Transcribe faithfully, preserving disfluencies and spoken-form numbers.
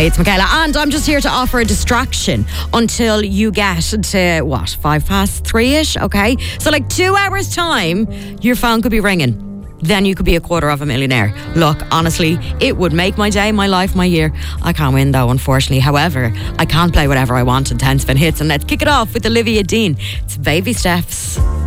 Hey, it's Michaela, and I'm just here to offer a distraction until you get to, what, five past three-ish, okay? So like two hours' time, your phone could be ringing. Then you could be a quarter of a millionaire. Look, honestly, it would make my day, my life, my year. I can't win though, unfortunately. However, I can play whatever I want in ten spin hits, and let's kick it off with Olivia Dean. It's Baby Steps.